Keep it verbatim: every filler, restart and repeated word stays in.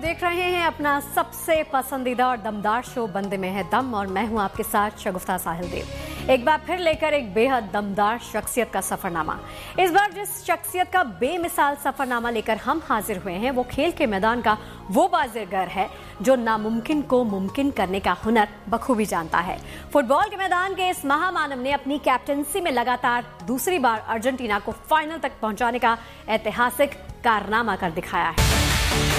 देख रहे हैं अपना सबसे पसंदीदा और दमदार शो बंदे में है दम और मैं हूं आपके साथ शगुफ्ता साहिल देव। एक बार फिर लेकर एक बेहद दमदार शख्सियत का सफरनामा। इस बार जिस शख्सियत का बेमिसाल सफरनामा लेकर हम हाजिर हुए हैं वो खेल के मैदान का वो बाजीगर है जो नामुमकिन को मुमकिन करने का हुनर बखूबी जानता है। फुटबॉल के मैदान के इस महामानव ने अपनी कैप्टनसी में लगातार दूसरी बार अर्जेंटीना को फाइनल तक पहुंचाने का ऐतिहासिक कारनामा कर दिखाया है।